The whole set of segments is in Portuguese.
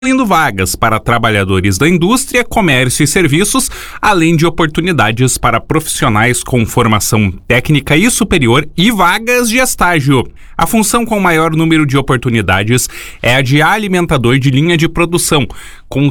incluindo vagas para trabalhadores da indústria, comércio e serviços, além de oportunidades para profissionais com formação técnica e superior e vagas de estágio. A função com maior número de oportunidades é a de alimentador de linha de produção, com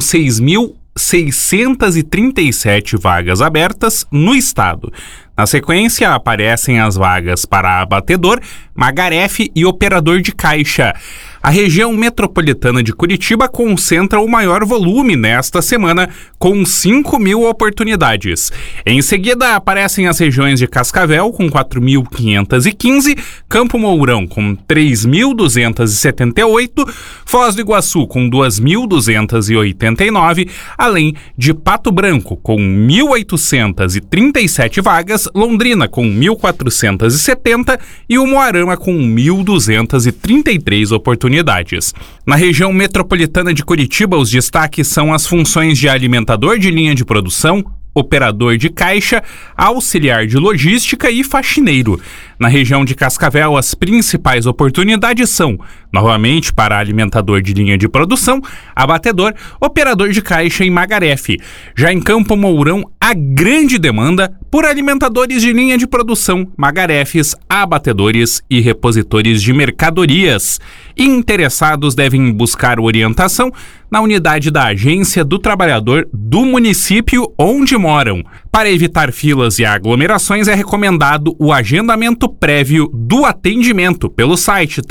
6.637 vagas abertas no estado. Na sequência, aparecem as vagas para abatedor, magarefe e operador de caixa. A região metropolitana de Curitiba concentra o maior volume nesta semana, com 5.000 oportunidades. Em seguida, aparecem as regiões de Cascavel, com 4.515, Campo Mourão, com 3.278, Foz do Iguaçu, com 2.289, além de Pato Branco, com 1.837 vagas, Londrina, com 1.470 e Umuarama, com 1.233 oportunidades. Na região metropolitana de Curitiba, os destaques são as funções de alimentador de linha de produção, operador de caixa, auxiliar de logística e faxineiro. Na região de Cascavel, as principais oportunidades são, novamente, para alimentador de linha de produção, abatedor, operador de caixa e magarefe. Já em Campo Mourão, a grande demanda por alimentadores de linha de produção, magarefes, abatedores e repositores de mercadorias. Interessados devem buscar orientação na unidade da Agência do Trabalhador do município onde moram. Para evitar filas e aglomerações, é recomendado o agendamento prévio do atendimento pelo site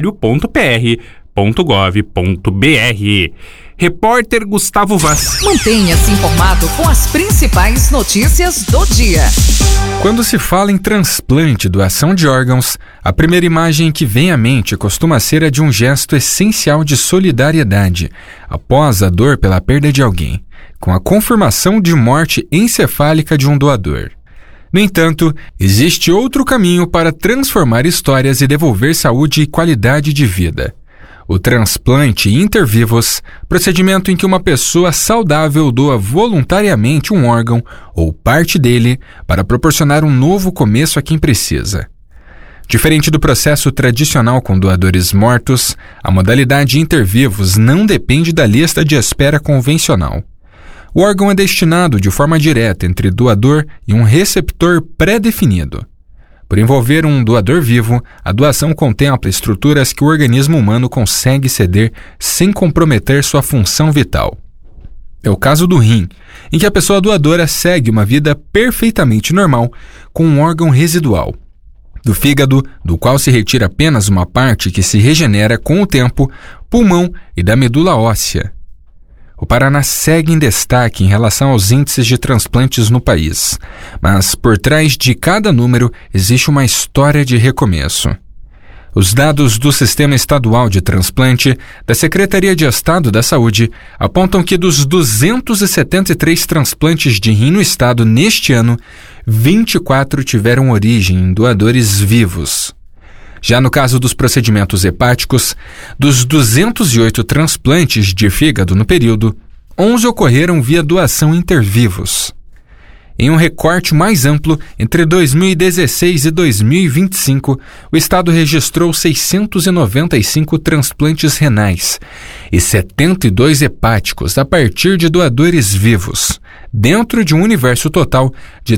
trabalho.pr.gov.br. Repórter Gustavo Vaz. Mantenha-se informado com as principais notícias do dia. Quando se fala em transplante e doação de órgãos, a primeira imagem que vem à mente costuma ser a de um gesto essencial de solidariedade após a dor pela perda de alguém, com a confirmação de morte encefálica de um doador. No entanto, existe outro caminho para transformar histórias e devolver saúde e qualidade de vida. O transplante intervivos, procedimento em que uma pessoa saudável doa voluntariamente um órgão ou parte dele para proporcionar um novo começo a quem precisa. Diferente do processo tradicional com doadores mortos, a modalidade intervivos não depende da lista de espera convencional. O órgão é destinado de forma direta entre doador e um receptor pré-definido. Por envolver um doador vivo, a doação contempla estruturas que o organismo humano consegue ceder sem comprometer sua função vital. É o caso do rim, em que a pessoa doadora segue uma vida perfeitamente normal com um órgão residual. Do fígado, do qual se retira apenas uma parte que se regenera com o tempo, pulmão e da medula óssea. O Paraná segue em destaque em relação aos índices de transplantes no país, mas por trás de cada número existe uma história de recomeço. Os dados do Sistema Estadual de Transplante da Secretaria de Estado da Saúde apontam que dos 273 transplantes de rim no estado neste ano, 24 tiveram origem em doadores vivos. Já no caso dos procedimentos hepáticos, dos 208 transplantes de fígado no período, 11 ocorreram via doação intervivos. Em um recorte mais amplo, entre 2016 e 2025, o estado registrou 695 transplantes renais e 72 hepáticos a partir de doadores vivos, dentro de um universo total de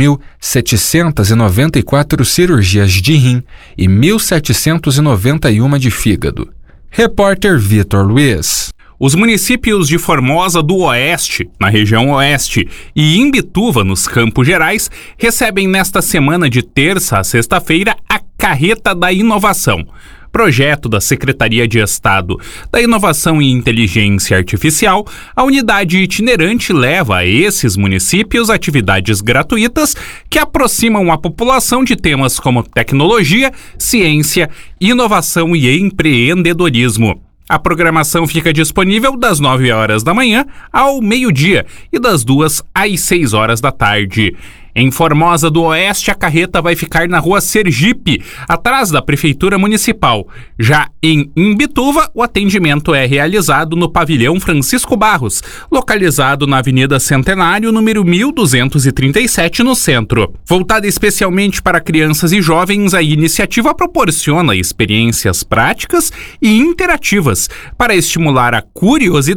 3.794 cirurgias de rim e 1.791 de fígado. Repórter Vitor Luiz. Os municípios de Formosa do Oeste, na região Oeste, e Imbituva, nos Campos Gerais, recebem nesta semana de terça a sexta-feira a Carreta da Inovação, projeto da Secretaria de Estado da Inovação e Inteligência Artificial. A unidade itinerante leva a esses municípios atividades gratuitas que aproximam a população de temas como tecnologia, ciência, inovação e empreendedorismo. A programação fica disponível das 9 horas da manhã ao meio-dia e das 2 às 6 horas da tarde. Em Formosa do Oeste, a carreta vai ficar na Rua Sergipe, atrás da Prefeitura Municipal. Já em Imbituva, o atendimento é realizado no Pavilhão Francisco Barros, localizado na Avenida Centenário, número 1237, no centro. Voltada especialmente para crianças e jovens, a iniciativa proporciona experiências práticas e interativas para estimular a curiosidade